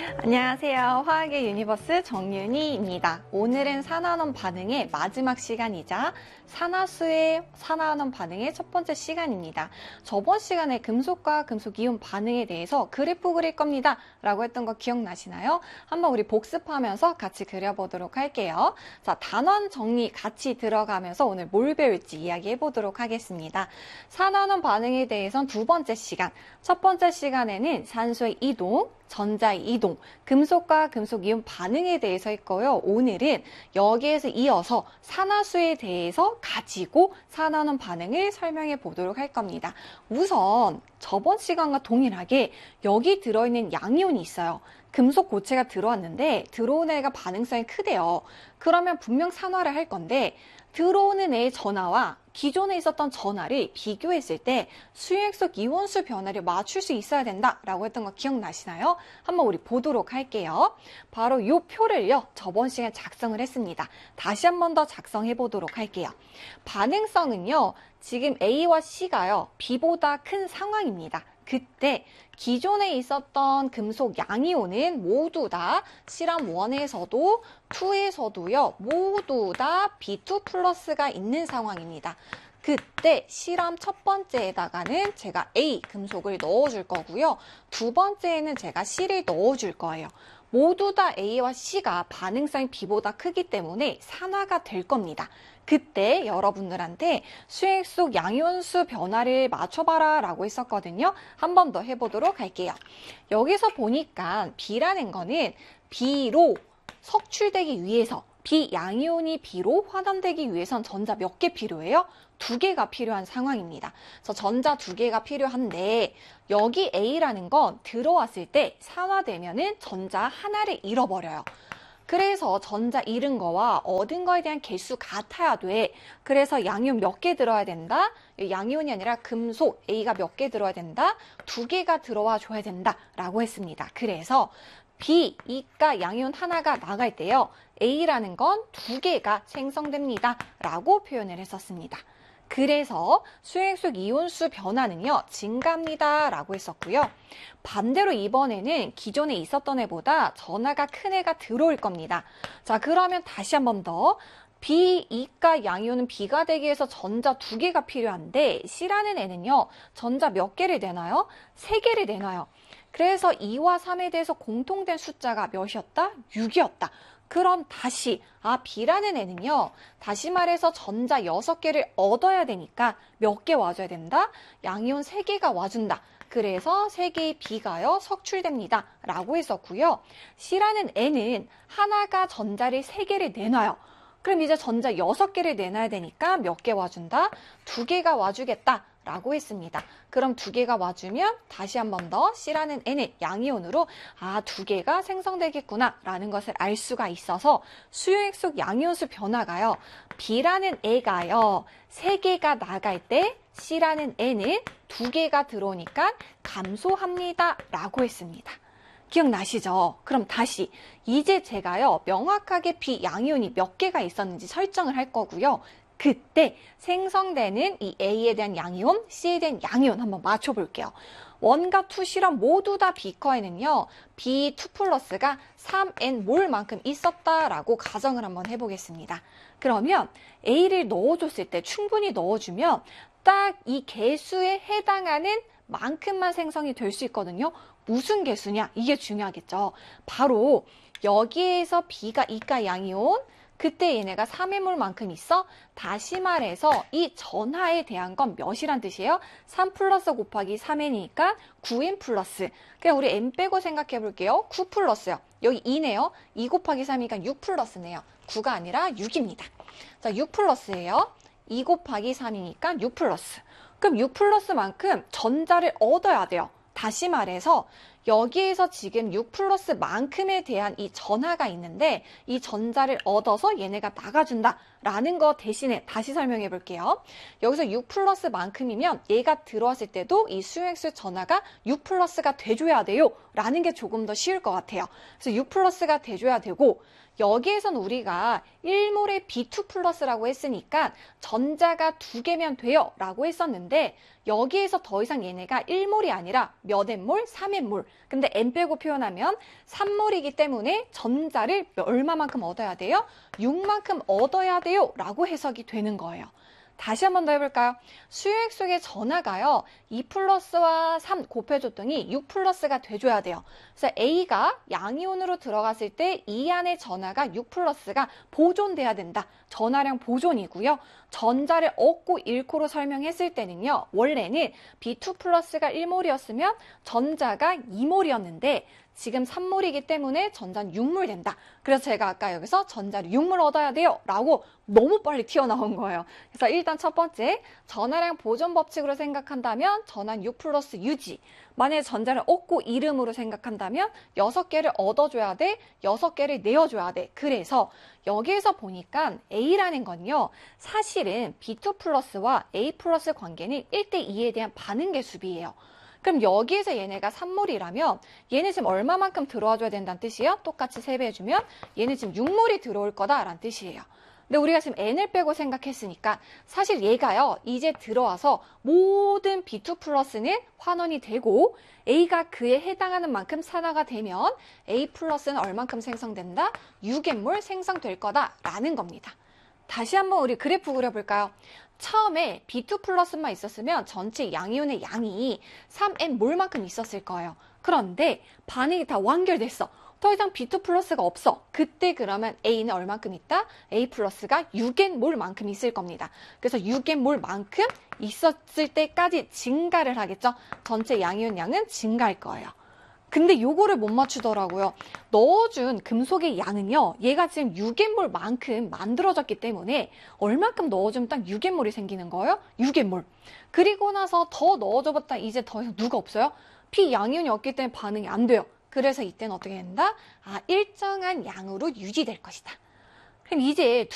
안녕하세요. 화학의 유니버스 정윤희입니다. 오늘은 산화원 반응의 마지막 시간이자 산화수의 반응의 첫 번째 시간입니다. 저번 시간에 금속과 금속이온 반응에 대해서 그래프 그릴 겁니다 라고 했던 거 기억나시나요? 한번 우리 복습하면서 같이 그려보도록 할게요. 자, 단원 정리 같이 들어가면서 오늘 뭘 배울지 이야기해 보도록 하겠습니다. 산화원 반응에 대해서는 두 번째 시간, 첫 번째 시간에는 산소의 이동, 전자의 이동, 금속과 금속이온 반응에 대해서 했고요. 오늘은 여기에서 이어서 산화수에 대해서 가지고 산화원 반응을 설명해 보도록 할 겁니다. 우선 저번 시간과 동일하게 여기 들어있는 양이온이 있어요. 금속 고체가 들어왔는데 들어오는 애가 반응성이 크대요. 그러면 분명 산화를 할 건데 들어오는 애의 전하와 기존에 있었던 전하를 비교했을 때 수액속 이온수 변화를 맞출 수 있어야 된다라고 했던 거 기억나시나요? 한번 우리 보도록 할게요. 바로 이 표를요, 저번 시간에 작성을 했습니다. 다시 한 번 더 작성해 보도록 할게요. 반응성은요, 지금 A와 C가요, B보다 큰 상황입니다. 그때 기존에 있었던 금속 양이온은 모두 다 실험 1에서도 2에서도요, 모두 다 B2 플러스가 있는 상황입니다. 그때 실험 첫 번째에다가는 제가 A 금속을 넣어줄 거고요. 두 번째에는 제가 C를 넣어줄 거예요. 모두 다 A와 C가 반응성이 B보다 크기 때문에 산화가 될 겁니다. 그때 여러분들한테 수액 속 양이온수 변화를 맞춰봐라 라고 했었거든요. 한 번 더 해보도록 할게요. 여기서 보니까 B라는 거는 B로 석출되기 위해서, B양이온이 B로 환원되기 위해선 전자 몇 개 필요해요? 2개가 필요한 상황입니다. 그래서 전자 2개가 필요한데 여기 A라는 건 들어왔을 때 산화되면은 전자 하나를 잃어버려요. 그래서 전자 잃은 거와 얻은 거에 대한 개수 같아야 돼. 그래서 양이온 몇 개 들어야 된다? 양이온이 아니라 금속 A가 몇 개 들어야 된다? 2개가 들어와 줘야 된다 라고 했습니다. 그래서 B, E가 양이온 하나가 나갈 때요, A라는 건 2개가 생성됩니다 라고 표현을 했었습니다. 그래서 수액 속 이온수 변화는요, 증가합니다 라고 했었고요. 반대로 이번에는 기존에 있었던 애보다 전하가 큰 애가 들어올 겁니다. 자, 그러면 다시 한 번 더. B, E가 양이온은 B가 되기 위해서 전자 2개가 필요한데 C라는 애는요, 전자 몇 개를 내놔요? 3개를 내놔요. 그래서 2와 3에 대해서 공통된 숫자가 몇이었다? 6이었다. 그럼 다시 B라는 애는요, 다시 말해서 전자 6개를 얻어야 되니까 몇 개 와줘야 된다? 양이온 3개가 와준다. 그래서 3개의 B가요, 석출됩니다 라고 했었고요. C라는 애는 하나가 전자를 3개를 내놔요. 그럼 이제 전자 6개를 내놔야 되니까 몇 개 와준다? 2개가 와주겠다 라고 했습니다. 그럼 2개가 와주면 다시 한 번 더 C라는 N의 양이온으로 2개가 생성되겠구나 라는 것을 알 수가 있어서 수액 속 양이온수 변화가요, B라는 애가요 3개가 나갈 때 C라는 N은 2개가 들어오니까 감소합니다 라고 했습니다. 기억나시죠? 그럼 다시 이제 제가요, 명확하게 B 양이온이 몇 개가 있었는지 설정을 할 거고요. 그때 생성되는 이 A에 대한 양이온, C에 대한 양이온 한번 맞춰볼게요. 1과 2 실험 모두 다 B커에는요, B2 플러스가 3N몰만큼 있었다라고 가정을 한번 해보겠습니다. 그러면 A를 넣어줬을 때, 충분히 넣어주면 딱 이 개수에 해당하는 만큼만 생성이 될 수 있거든요. 무슨 개수냐? 이게 중요하겠죠. 바로 여기에서 B가 E가 양이온, 그때 얘네가 3N몰만큼 있어? 다시 말해서 이 전하에 대한 건 몇이란 뜻이에요? 3 플러스 곱하기 3N이니까 9N 플러스. 그냥 우리 N 빼고 생각해 볼게요. 9 플러스요. 여기 2네요. 2 곱하기 3이니까 6 플러스네요. 9가 아니라 6입니다. 자, 6 플러스예요. 2 곱하기 3이니까 6 플러스. 그럼 6 플러스만큼 전자를 얻어야 돼요. 다시 말해서 여기에서 지금 6 플러스만큼에 대한 이 전하가 있는데 이 전자를 얻어서 얘네가 나가준다 라는 거 대신에 다시 설명해 볼게요. 여기서 6 플러스만큼이면 얘가 들어왔을 때도 이 수액수 전하가 6 플러스가 돼줘야 돼요 라는 게 조금 더 쉬울 것 같아요. 그래서 6 플러스가 돼줘야 되고, 여기에선 우리가 1몰에 B2 플러스라고 했으니까 전자가 2개면 돼요 라고 했었는데, 여기에서 더 이상 얘네가 1몰이 아니라 몇 N몰? 3N몰. 근데 n 빼고 표현하면 산물이기 때문에 전자를 얼마만큼 얻어야 돼요? 6만큼 얻어야 돼요 라고 해석이 되는 거예요. 다시 한 번 더 해볼까요? 수액 속의 전하가요, 2 플러스와 3 곱해줬더니 6 플러스가 돼줘야 돼요. 그래서 A가 양이온으로 들어갔을 때 이 안에 전하가 6 플러스가 보존돼야 된다. 전하량 보존이고요. 전자를 얻고 잃고로 설명했을 때는요, 원래는 B2 플러스가 1몰이었으면 전자가 2몰이었는데 지금 3몰이기 때문에 전자는 6몰 된다. 그래서 제가 아까 여기서 전자를 6몰 얻어야 돼요 라고 너무 빨리 튀어나온 거예요. 그래서 일단 첫 번째, 전하량 보존 법칙으로 생각한다면 전하는 6 플러스 유지. 만약에 전자를 얻고 잃음으로 생각한다면 6개를 얻어줘야 돼, 6개를 내어줘야 돼. 그래서 여기에서 보니까 A라는 건요, 사실은 B2 플러스와 A 플러스 관계는 1대2에 대한 반응 계수비예요. 그럼 여기에서 얘네가 3몰이라면 얘네 지금 얼마만큼 들어와줘야 된다는 뜻이에요? 똑같이 3배 해주면 얘네 지금 6몰이 들어올 거다라는 뜻이에요. 근데 우리가 지금 n을 빼고 생각했으니까 사실 얘가요, 이제 들어와서 모든 B2 플러스는 환원이 되고 A가 그에 해당하는 만큼 산화가 되면 A 플러스는 얼만큼 생성된다? 6n몰 생성될 거다라는 겁니다. 다시 한번 우리 그래프 그려볼까요? 처음에 B2 플러스만 있었으면 전체 양이온의 양이 3n몰만큼 있었을 거예요. 그런데 반응이 다 완결됐어. 더 이상 B2 플러스가 없어. 그때 그러면 A는 얼만큼 있다? A 플러스가 6n몰만큼 있을 겁니다. 그래서 6n몰만큼 있었을 때까지 증가를 하겠죠. 전체 양이온 양은 증가할 거예요. 근데 요거를 못 맞추더라고요. 넣어준 금속의 양은요, 얘가 지금 6n몰만큼 만들어졌기 때문에 얼만큼 넣어주면 딱 6n몰이 생기는 거예요? 6n몰. 그리고 나서 더 넣어줘봤다 이제 더 이상 누가 없어요? P 양이온이 없기 때문에 반응이 안 돼요. 그래서 이때는 어떻게 된다? 일정한 양으로 유지될 것이다. 그럼 이제